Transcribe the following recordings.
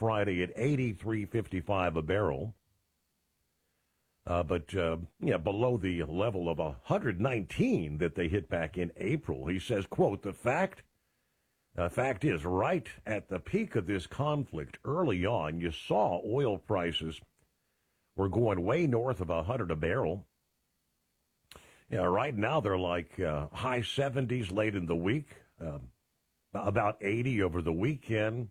Friday at 83.55 a barrel. But below the level of 119 that they hit back in April. He says, quote, the fact is, right at the peak of this conflict, early on, you saw oil prices were going way north of 100 a barrel. Yeah, right now they're like high 70s late in the week, about 80 over the weekend.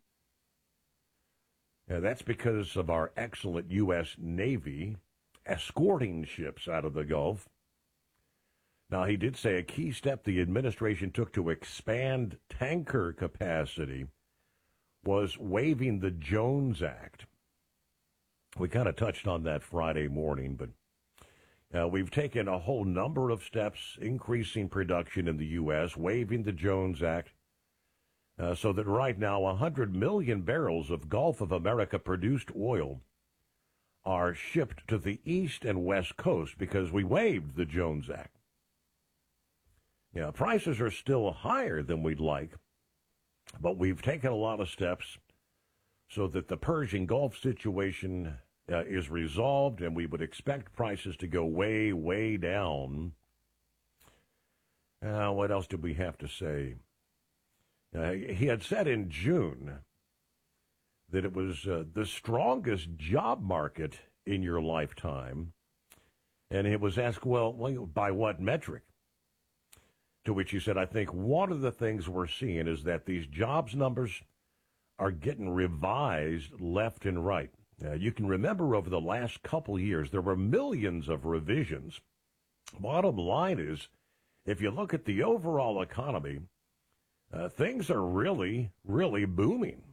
That's because of our excellent U.S. Navy escorting ships out of the Gulf. Now, he did say a key step the administration took to expand tanker capacity was waiving the Jones Act. We kind of touched on that Friday morning, but we've taken a whole number of steps, increasing production in the U.S., waiving the Jones Act, so that right now 100 million barrels of Gulf of America produced oil are shipped to the east and west coast because we waived the Jones Act. Prices are still higher than we'd like, but we've taken a lot of steps so that the Persian Gulf situation is resolved, and we would expect prices to go way, way down. What else did we have to say? He had said in June that it was the strongest job market in your lifetime. And it was asked, well, by what metric? To which he said, I think one of the things we're seeing is that these jobs numbers are getting revised left and right. You can remember over the last couple years, there were millions of revisions. Bottom line is, if you look at the overall economy, things are really, really booming.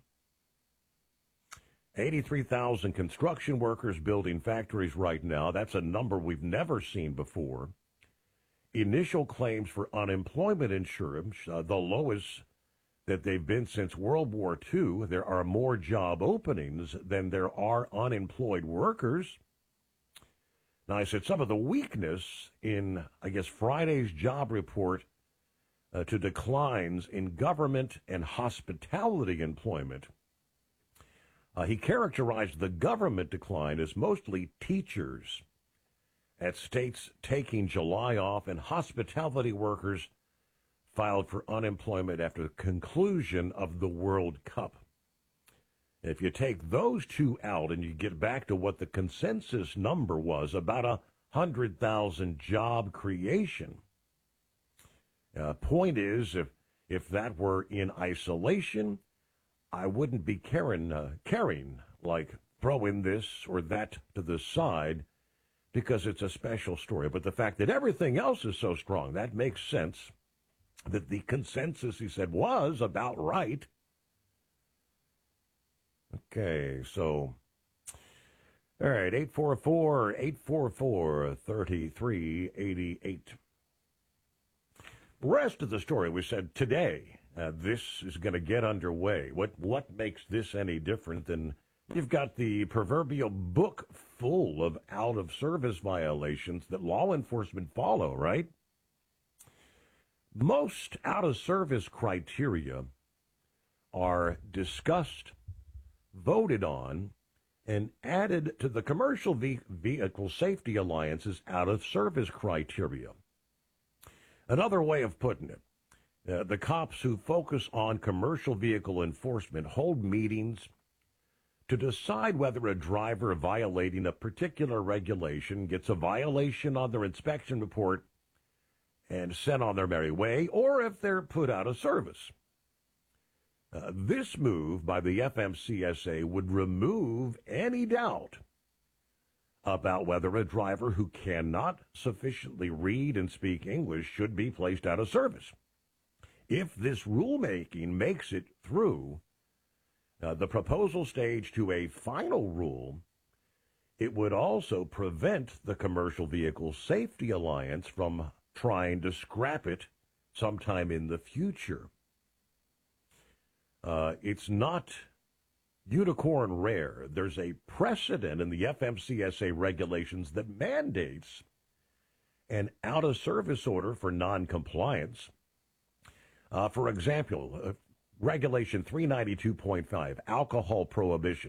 83,000 construction workers building factories right now. That's a number we've never seen before. Initial claims for unemployment insurance, the lowest that they've been since World War II. There are more job openings than there are unemployed workers. Now, I said some of the weakness in, Friday's job report to declines in government and hospitality employment. He characterized the government decline as mostly teachers at states taking July off, and hospitality workers filed for unemployment after the conclusion of the World Cup. If you take those two out and you get back to what the consensus number was, about 100,000 job creation. Point is, if that were in isolation, I wouldn't be caring like throwing this or that to the side because it's a special story. But the fact that everything else is so strong, that makes sense. That the consensus, he said, was about right. Okay, so, all right, 844-3388. Rest of the story, we said today. This is going to get underway. What makes this any different than you've got the proverbial book full of out-of-service violations that law enforcement follow, right? Most out-of-service criteria are discussed, voted on, and added to the Commercial Vehicle Safety Alliance's out-of-service criteria. Another way of putting it, the cops who focus on commercial vehicle enforcement hold meetings to decide whether a driver violating a particular regulation gets a violation on their inspection report and sent on their merry way, or if they're put out of service. This move by the FMCSA would remove any doubt about whether a driver who cannot sufficiently read and speak English should be placed out of service. If this rulemaking makes it through the proposal stage to a final rule, it would also prevent the Commercial Vehicle Safety Alliance from trying to scrap it sometime in the future. It's not unicorn rare. There's a precedent in the FMCSA regulations that mandates an out-of-service order for noncompliance. For example, Regulation 392.5, alcohol prohibition.